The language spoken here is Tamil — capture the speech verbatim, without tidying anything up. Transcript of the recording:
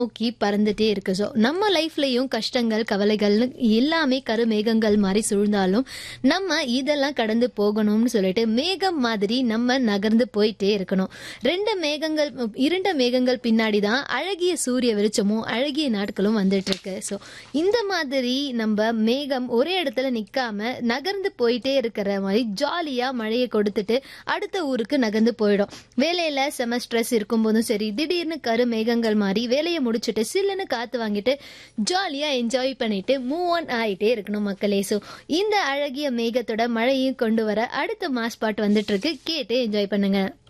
நோக்கி பறந்துட்டே இருக்கு. ஸோ நம்ம லைஃப்லயும் கஷ்டங்கள் கவலைகள்னு எல்லாமே கருமேகங்கள் மாதிரி சூழ்ந்தாலும் நம்ம இதெல்லாம் கடந்து போகணும்னு சொல்லிட்டு மேகம் மாதிரி நம்ம நகர்ந்து போயிட்டே இருக்கணும். ரெண்டு மேகங்கள் இரண்டு மேகங்கள் பின்னாடி தான் அழகிய சூரிய வெளிச்சமும் அழகிய நாட்களும் வந்துட்டு இருக்கு. ஸோ இந்த மாதிரி நம்ம மேகம் ஒரே இடத்துல நிக்காம நகர்ந்து போயிட்டே இருக்கிற மாதிரி ஜாலியா மழையை கொடுத்துட்டு அடுத்த ஊருக்கு நகர்ந்து போயிடும். வேலையில செம ஸ்ட்ரெஸ் இருக்கும் போதும் சரி, திடீர்னு கரு மேகங்கள் மாதிரி வேலையை முடிச்சுட்டு சில்லுன்னு காத்து வாங்கிட்டு ஜாலியா என்ஜாய் பண்ணிட்டு மூவ் ஆன் ஆயிட்டே இருக்கணும் மக்களே. ஸோ இந்த அழகிய மேகத்தோட மழையும் கொண்டு வர அடுத்த மாஸ் பாட்டு வந்துட்டு இருக்கு, கேட்டு என்ஜாய் பண்ணுங்க.